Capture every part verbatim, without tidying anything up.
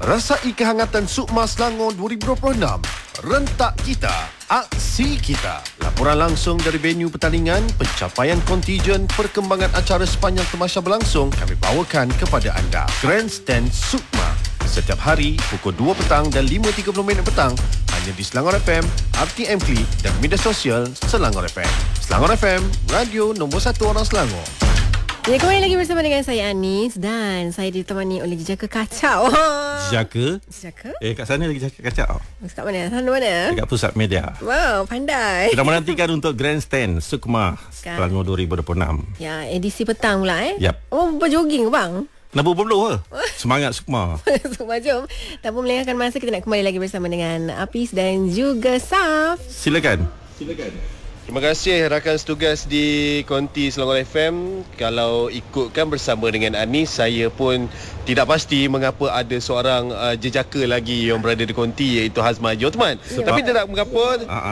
Rasai kehangatan Sukma Selangor dua ribu dua puluh enam. Rentak kita, aksi kita. Laporan langsung dari venue pertandingan, pencapaian kontijen, perkembangan acara sepanjang semasa berlangsung kami bawakan kepada anda. Grandstand Sukma. Setiap hari pukul dua petang dan lima tiga puluh minit petang hanya di Selangor F M, R T M Klik dan media sosial Selangor F M. Selangor F M, radio nombor satu orang Selangor. Ya, kembali lagi bersama dengan saya Anis dan saya ditemani oleh jejaka kacau. Jejaka? Jejaka? Eh, kat sana lagi jejaka kacau. Kat mana? Sana mana? Dekat pusat media. Wow, pandai. Kita menantikan untuk Grandstand Sukma Selangor dua ribu dua puluh enam. Ya, edisi petang pula eh. Yap. Oh, berjoging ke bang? Nak berpeluh ke? Semangat Sukma. Sukma, jom. Tanpa melengahkan masa, kita nak kembali lagi bersama dengan Apis dan juga Saf. Silakan. Silakan. Terima kasih rakan setugas di Konti Selangor F M. Kalau ikutkan bersama dengan Anis, saya pun tidak pasti mengapa ada seorang uh, jejaka lagi yang berada di Konti, iaitu Hazma Jothman. Sebab... Tapi tidak mengapa. Uh-huh.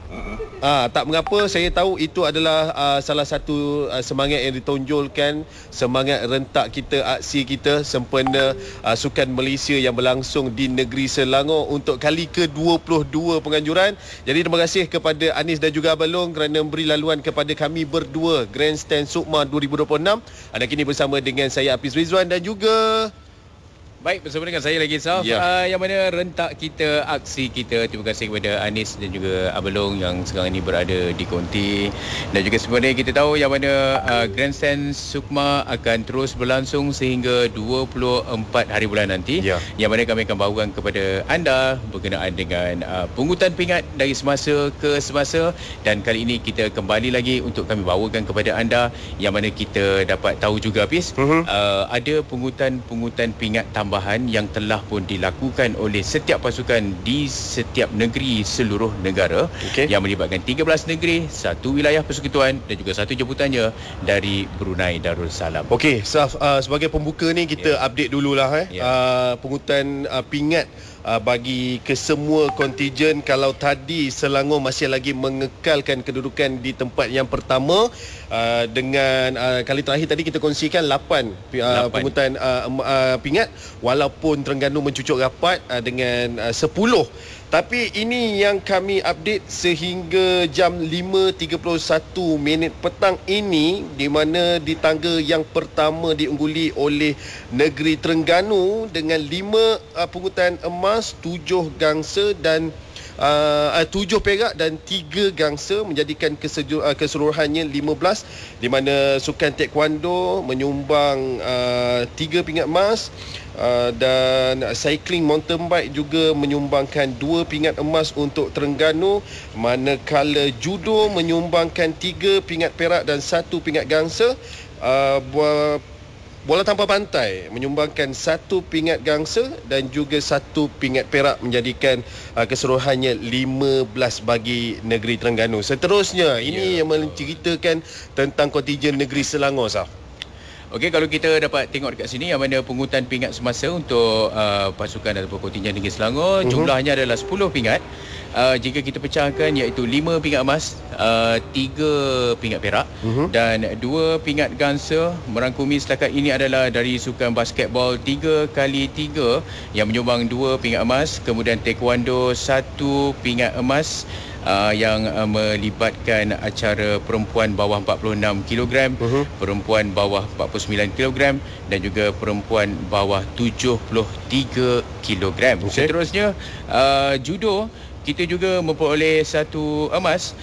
Ah, tak mengapa, saya tahu itu adalah uh, salah satu uh, semangat yang ditonjolkan, semangat rentak kita, aksi kita sempena uh, Sukan Malaysia yang berlangsung di negeri Selangor untuk kali ke dua puluh dua penganjuran. Jadi terima kasih kepada Anis dan juga Abang kerana memberi laluan kepada kami berdua, Grandstand Sukma dua ribu dua puluh enam. Anda kini bersama dengan saya Apis Rizwan dan juga baik, bersama dengan saya lagi Saf, ya. uh, yang mana rentak kita, aksi kita. Terima kasih kepada Anis dan juga Abelong yang sekarang ini berada di Konti. Dan juga sebenarnya kita tahu yang mana uh, Grandstand Sukma akan terus berlangsung sehingga dua puluh empat hari bulan nanti, ya. Yang mana kami akan bawakan kepada anda berkenaan dengan uh, pungutan pingat dari semasa ke semasa. Dan kali ini kita kembali lagi untuk kami bawakan kepada anda yang mana kita dapat tahu juga Apis, uh-huh. uh, ada pungutan-pungutan pingat tambah yang telah pun dilakukan oleh setiap pasukan di setiap negeri seluruh negara, okay, yang melibatkan tiga belas negeri, satu wilayah persekutuan dan juga satu jemputannya dari Brunei Darussalam. Okey, Saf, uh, sebagai pembuka ni kita yeah. update dululah eh. Yeah. Uh, pungutan uh, pingat uh, bagi kesemua kontijen. Kalau tadi Selangor masih lagi mengekalkan kedudukan di tempat yang pertama uh, dengan uh, kali terakhir tadi kita kongsikan lapan uh, pungutan uh, uh, pingat, walaupun Terengganu mencucuk rapat uh, dengan uh, sepuluh. Tapi ini yang kami update sehingga jam lima tiga puluh satu minit petang ini, di mana di tangga yang pertama diungguli oleh negeri Terengganu dengan lima uh, pungutan emas, tujuh gangsa dan Uh, tujuh perak dan tiga gangsa, menjadikan keseju, uh, keseluruhannya lima belas, di mana sukan taekwondo menyumbang uh, tiga pingat emas, uh, dan cycling mountain bike juga menyumbangkan dua pingat emas untuk Terengganu, manakala judo menyumbangkan tiga pingat perak dan satu pingat gangsa. uh, buat Bola tanpa pantai menyumbangkan satu pingat gangsa dan juga satu pingat perak, menjadikan uh, keseluruhannya lima belas bagi negeri Terengganu. Seterusnya, ini yeah. yang menceritakan tentang kontijen negeri Selangor, Saf. Okey, kalau kita dapat tengok dekat sini yang mana pungutan pingat semasa untuk uh, pasukan ataupun kontijen negeri Selangor, uh-huh. jumlahnya adalah sepuluh pingat. Uh, jika kita pecahkan, iaitu lima pingat emas, uh, tiga pingat perak, uh-huh. dan dua pingat gangsa. Merangkumi setakat ini adalah dari sukan basketball tiga kali tiga yang menyumbang dua pingat emas. Kemudian taekwondo satu pingat emas, uh, yang uh, melibatkan acara perempuan bawah empat puluh enam kilogram, uh-huh. perempuan bawah empat puluh sembilan kilogram dan juga perempuan bawah tujuh puluh tiga kilogram. Okay. Seterusnya, uh, judo, kita juga memperoleh satu emas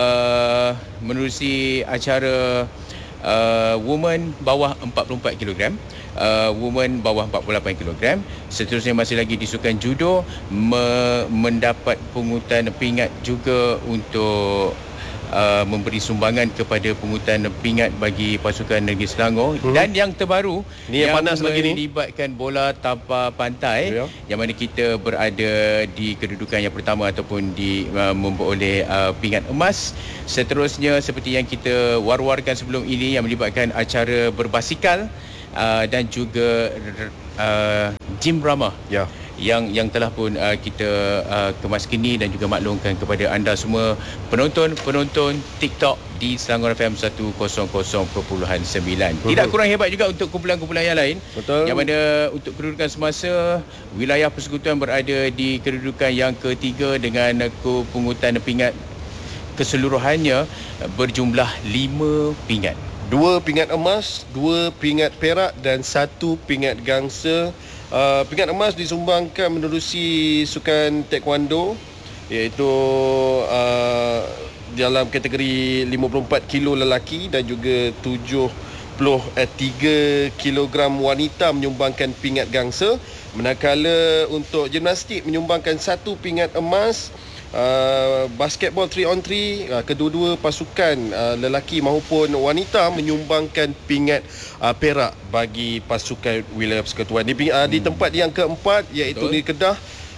uh, menerusi acara uh, woman bawah empat puluh empat kilogram, uh, woman bawah empat puluh lapan kilogram. Seterusnya masih lagi di sukan judo, me- mendapat pungutan pingat juga untuk Uh, memberi sumbangan kepada pungutan pingat bagi pasukan negeri Selangor. Hmm. Dan yang terbaru, ni yang, yang panas lagi ni, melibatkan bola tanpa pantai, yeah. yang mana kita berada di kedudukan yang pertama ataupun di uh, memperoleh uh, pingat emas. Seterusnya, seperti yang kita war-warkan sebelum ini, yang melibatkan acara berbasikal uh, dan juga uh, gym ramah. Ya. Yeah. yang yang telah pun uh, kita uh, kemas kini dan juga maklumkan kepada anda semua penonton-penonton TikTok di Selangor F M seratus perpuluhan sembilan. Tidak kurang hebat juga untuk kumpulan-kumpulan yang lain. Betul. Yang mana untuk kedudukan semasa, wilayah persekutuan berada di kedudukan yang ketiga dengan pungutan pingat keseluruhannya berjumlah lima pingat. Dua pingat emas, dua pingat perak dan satu pingat gangsa. Uh, pingat emas disumbangkan menerusi sukan taekwondo, iaitu uh, dalam kategori lima puluh empat kilo lelaki dan juga tujuh puluh tiga kilogram wanita menyumbangkan pingat gangsa. Manakala untuk gimnastik menyumbangkan satu pingat emas. Uh, basketball three on three, uh, kedua-dua pasukan uh, lelaki maupun wanita menyumbangkan pingat uh, perak bagi pasukan wilayah persekutuan. Di, uh, hmm. di tempat yang keempat iaitu Betul. di Kedah,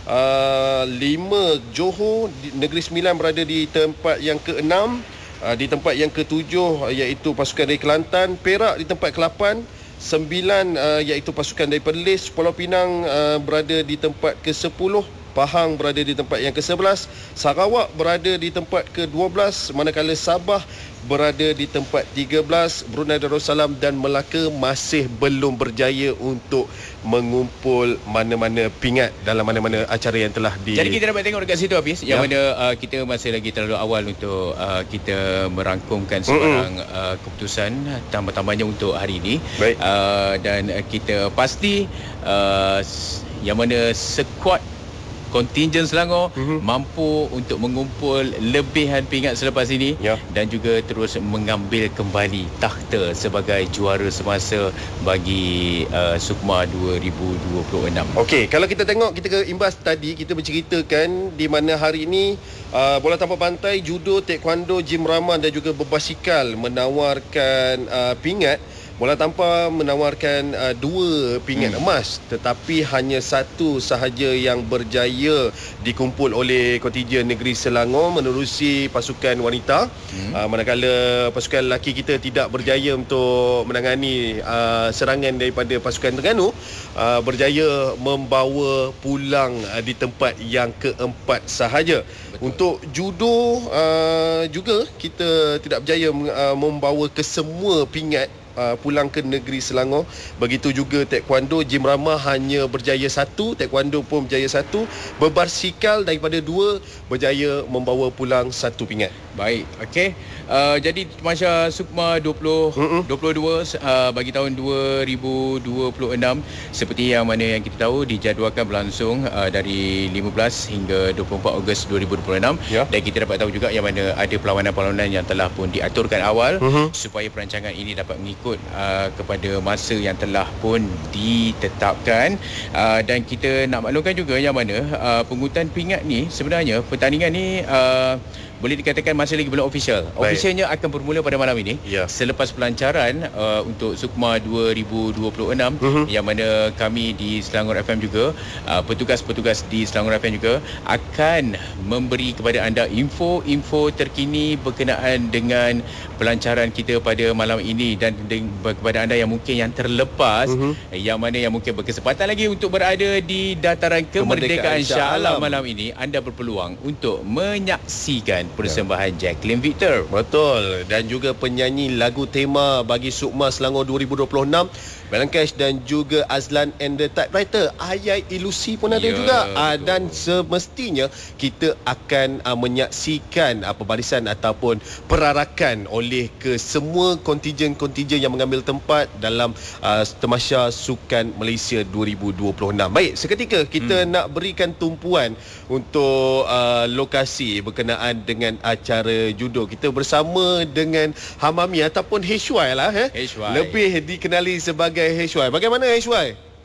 uh, lima Johor, di, Negeri Sembilan berada di tempat yang keenam. Uh, di tempat yang ketujuh iaitu pasukan dari Kelantan. Perak di tempat ke lapan. Sembilan uh, iaitu pasukan dari Perlis. Pulau Pinang uh, berada di tempat ke sepuluh. Pahang berada di tempat yang ke sebelas, Sarawak berada di tempat ke dua belas, manakala Sabah berada di tempat tiga belas, Brunei Darussalam dan Melaka masih belum berjaya untuk mengumpul mana-mana pingat dalam mana-mana acara yang telah di... Jadi kita dapat tengok dekat situ Hafiz, ya. yang mana uh, kita masih lagi terlalu awal untuk uh, kita merangkumkan sebarang mm-hmm. uh, keputusan tambah-tambahnya untuk hari ini. Baik. Uh, dan uh, kita pasti uh, yang mana skuad kontingen Selangor mm-hmm. mampu untuk mengumpul lebihan pingat selepas ini ya. dan juga terus mengambil kembali takhta sebagai juara semasa bagi uh, Sukma dua ribu dua puluh enam. Okey, kalau kita tengok, kita ke imbas tadi, kita berceritakan di mana hari ini uh, bola tampar pantai, judo, taekwondo, gym raman dan juga berbasikal menawarkan uh, pingat. Bola tampar menawarkan uh, dua pingat hmm. emas, tetapi hanya satu sahaja yang berjaya dikumpul oleh kontingen negeri Selangor menerusi pasukan wanita. Hmm. Uh, manakala pasukan lelaki kita tidak berjaya untuk menangani uh, serangan daripada pasukan Terengganu, uh, berjaya membawa pulang uh, di tempat yang keempat sahaja. Betul. Untuk judo uh, juga kita tidak berjaya uh, membawa kesemua pingat Uh, pulang ke negeri Selangor. Begitu juga taekwondo, gym ramah hanya berjaya satu, taekwondo pun berjaya satu, berbasikal daripada dua berjaya membawa pulang satu pingat. Baik, okey. Uh, jadi Tamasya Sukma dua puluh dua puluh dua uh, bagi tahun dua ribu dua puluh enam seperti yang mana yang kita tahu dijadualkan berlangsung uh, dari lima belas hingga dua puluh empat Ogos dua ribu dua puluh enam ya. Dan kita dapat tahu juga yang mana ada perlawanan-perlawanan yang telah pun diaturkan awal uh-huh. supaya perancangan ini dapat mengikut uh, kepada masa yang telah pun ditetapkan, uh, dan kita nak maklumkan juga yang mana uh, pungutan pingat ni sebenarnya pertandingan ni uh, boleh dikatakan masih lagi belum official. Officialnya akan bermula pada malam ini ya. Selepas pelancaran uh, untuk Sukma dua ribu dua puluh enam uh-huh. yang mana kami di Selangor F M juga, uh, petugas-petugas di Selangor F M juga akan memberi kepada anda info-info terkini berkenaan dengan pelancaran kita pada malam ini. Dan kepada anda yang mungkin yang terlepas, uh-huh. yang mana yang mungkin berkesempatan lagi untuk berada di dataran kemerdekaan, kemerdekaan Shah Alam malam ini, anda berpeluang untuk menyaksikan persembahan ya. Jacqueline Victor. Betul. Dan juga penyanyi lagu tema bagi Sukma Selangor dua ribu dua puluh enam, Melangkash dan juga Azlan and the Typewriter, Ayai Ilusi pun ada ya, juga. Uh, dan semestinya kita akan uh, menyaksikan uh, pembarisan ataupun perarakan oleh ke semua kontingen-kontingen yang mengambil tempat dalam uh, Tamasya Sukan Malaysia dua ribu dua puluh enam. Baik, seketika kita hmm. nak berikan tumpuan untuk uh, lokasi berkenaan dengan acara judo. Kita bersama dengan Hamami ataupun H Y lah eh. H Y. Lebih dikenali sebagai H Y. Bagaimana H Y?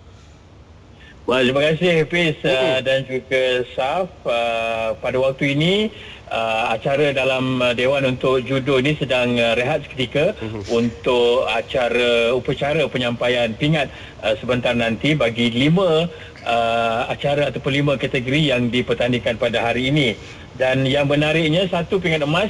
Wah, terima kasih Hafiz uh, dan juga Saf. Uh, pada waktu ini uh, acara dalam uh, Dewan untuk Judo ini sedang uh, rehat seketika uh-huh. untuk acara upacara penyampaian pingat uh, sebentar nanti bagi lima uh, acara ataupun lima kategori yang dipertandingkan pada hari ini. Dan yang menariknya, satu pingat emas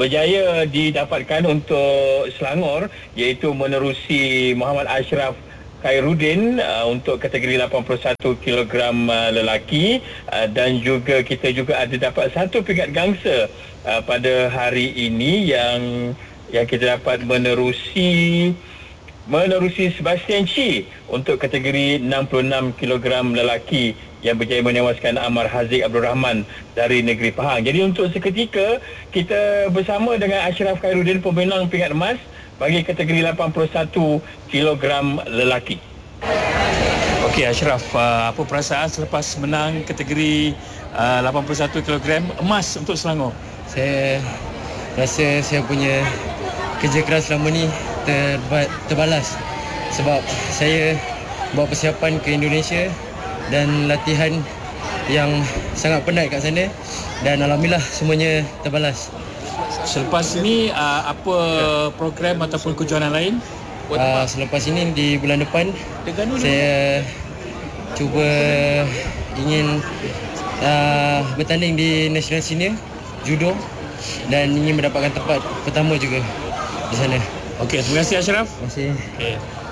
berjaya didapatkan untuk Selangor, iaitu menerusi Muhammad Ashraf Khairuddin uh, untuk kategori lapan puluh satu kilogram uh, lelaki, uh, dan juga kita juga ada dapat satu pingat gangsa uh, pada hari ini yang yang kita dapat menerusi menerusi Sebastian Chi untuk kategori enam puluh enam kilogram lelaki yang berjaya menewaskan Amar Haziq Abdul Rahman dari negeri Pahang. Jadi untuk seketika kita bersama dengan Ashraf Khairuddin, pemenang pingat emas bagi kategori lapan puluh satu kilogram lelaki. Okey Ashraf, uh, apa perasaan selepas menang kategori uh, lapan puluh satu kilogram emas untuk Selangor? Saya rasa saya punya kerja keras selama ni terba- terbalas sebab saya buat persiapan ke Indonesia dan latihan yang sangat penat kat sana, dan alhamdulillah semuanya terbalas. Selepas ini uh, apa program ataupun kejuaraan lain? Uh, selepas ini di bulan depan saya cuba ingin uh, bertanding di National Senior Judo dan ingin mendapatkan tempat pertama juga di sana. Okey, terima kasih Ashraf. Terima kasih. Okay.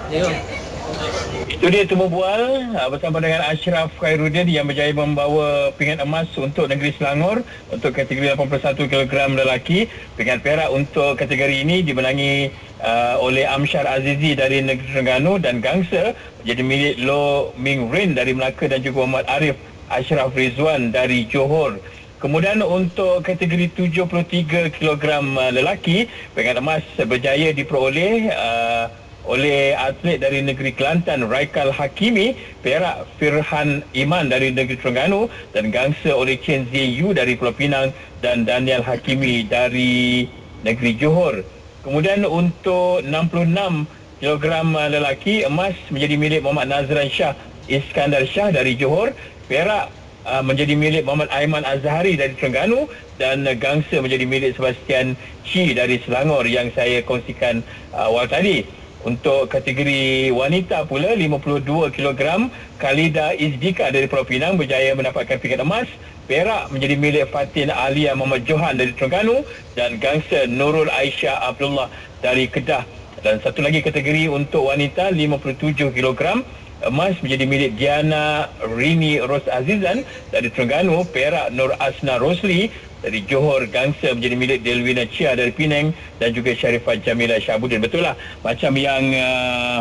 Itu dia Temu Bual bersama dengan Ashraf Khairuddin yang berjaya membawa pingat emas untuk negeri Selangor untuk kategori lapan puluh satu kilogram lelaki. Pingat perak untuk kategori ini dimenangi uh, oleh Amsyar Azizi dari negeri Terengganu, dan gangsa menjadi milik Lo Ming Rin dari Melaka dan juga Muhammad Arif Ashraf Rizwan dari Johor. Kemudian untuk kategori tujuh puluh tiga kilogram uh, lelaki, pingat emas berjaya diperoleh uh, oleh atlet dari negeri Kelantan Raikal Hakimi, perak Firhan Iman dari negeri Terengganu, dan gangsa oleh Chen Ziyu dari Pulau Pinang dan Daniel Hakimi dari negeri Johor. Kemudian untuk enam puluh enam kilogram lelaki, emas menjadi milik Muhammad Nazran Shah Iskandar Shah dari Johor, perak Uh, menjadi milik Muhammad Aiman Azhari dari Terengganu, dan uh, gangsa menjadi milik Sebastian Chi dari Selangor yang saya kongsikan uh, awal tadi. Untuk kategori wanita pula lima puluh dua kilogram, Khalida Izdika dari Pulau Pinang berjaya mendapatkan pingat emas, perak menjadi milik Fatin Alia Muhammad Johan dari Terengganu, dan gangsa Nurul Aisyah Abdullah dari Kedah. Dan satu lagi kategori untuk wanita lima puluh tujuh kilogram, emas menjadi milik Diana Rini Ros Azizan dari Terengganu, perak Nur Asna Rosli dari Johor, gangsa menjadi milik Delwina Chia dari Penang, dan juga Sharifah Jamilah Syahbudin. Betul lah macam yang uh,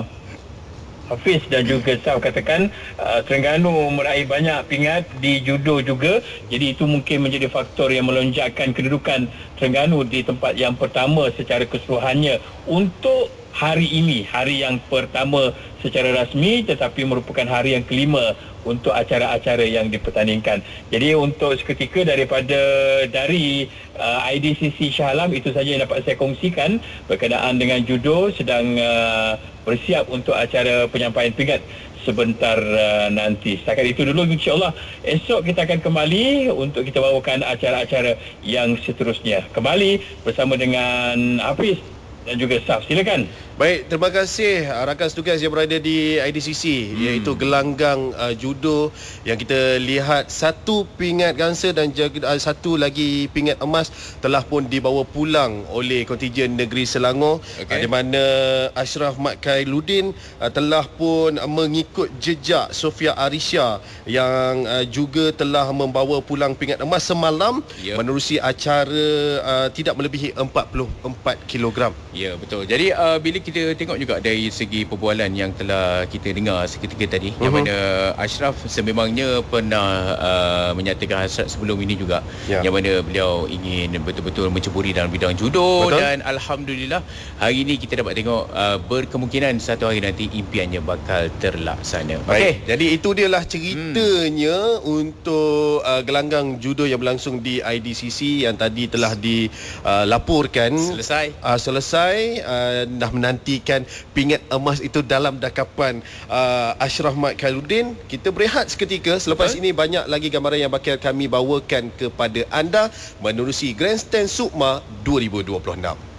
Hafiz dan juga Saf katakan, uh, Terengganu meraih banyak pingat di judo juga. Jadi itu mungkin menjadi faktor yang melonjakkan kedudukan Terengganu di tempat yang pertama secara keseluruhannya untuk hari ini, hari yang pertama secara rasmi, tetapi merupakan hari yang kelima untuk acara-acara yang dipertandingkan. Jadi untuk seketika daripada dari uh, I D C C Shah Alam, itu saja yang dapat saya kongsikan berkenaan dengan judo sedang uh, bersiap untuk acara penyampaian pingat sebentar uh, nanti. Setakat itu dulu, insya-Allah esok kita akan kembali untuk kita bawakan acara-acara yang seterusnya. Kembali bersama dengan Hafiz dan juga Saf. Silakan. Baik, terima kasih rakan tugas yang berada di I D C C, hmm. iaitu gelanggang uh, judo yang kita lihat satu pingat gangsa dan jaga, uh, satu lagi pingat emas telah pun dibawa pulang oleh kontijen negeri Selangor, okay. uh, di mana Ashraf Mat Khairuddin uh, telah pun uh, mengikut jejak Sofia Arisha yang uh, juga telah membawa pulang pingat emas semalam, yeah. menerusi acara uh, tidak melebihi empat puluh empat kilogram. Ya, betul. Jadi uh, bila kita tengok juga dari segi perbualan yang telah kita dengar seketika tadi, uh-huh. yang mana Ashraf sememangnya pernah uh, menyatakan hasrat sebelum ini juga, yeah. yang mana beliau ingin betul-betul menceburi dalam bidang judo. Betul. Dan alhamdulillah hari ini kita dapat tengok uh, berkemungkinan satu hari nanti impiannya bakal terlaksana. Okey, jadi itu dia lah ceritanya hmm. untuk uh, gelanggang judo yang berlangsung di I D C C yang tadi telah dilaporkan uh, selesai uh, selesai uh, dah menantikan pingat emas itu dalam dakapan uh, Ashraf Mat Khairuddin. Kita berehat seketika. Selepas Betul. ini banyak lagi gambaran yang bakal kami bawakan kepada anda menerusi Grandstand Sukma dua ribu dua puluh enam.